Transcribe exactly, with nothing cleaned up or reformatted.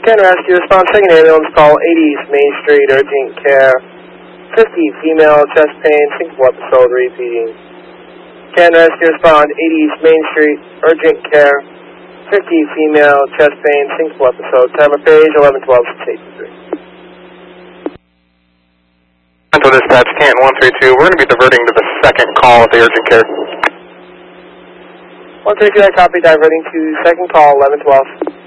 Can Rescue respond, second ambulance call, eighty East Main Street, urgent care, fifty female, chest pain, syncopal episode repeating. Can Rescue respond, eighty East Main Street, urgent care, fifty female, chest pain, syncopal episode, time of page eleven twelve six eighty-three. Central Dispatch, Canton one three two, we're going to be diverting to the second call at the urgent care. one three two, I copy, diverting to second call, eleven twelve.